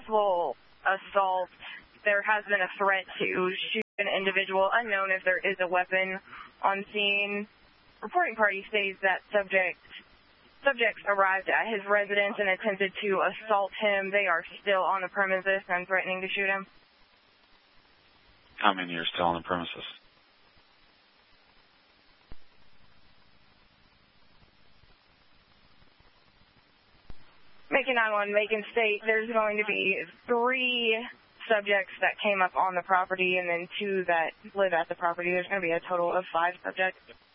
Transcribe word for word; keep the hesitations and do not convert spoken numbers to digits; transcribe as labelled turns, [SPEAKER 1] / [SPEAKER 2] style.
[SPEAKER 1] possible assault. There has been a threat to shoot an individual unknown if there is a weapon on scene. Reporting party states that subject subjects arrived at his residence and attempted to assault him. They are still on the premises and threatening to shoot him.
[SPEAKER 2] How many are still on the premises?
[SPEAKER 1] Macon nine one, Macon State, there's going to be three subjects that came up on the property and then two that live at the property. There's going to be a total of five subjects.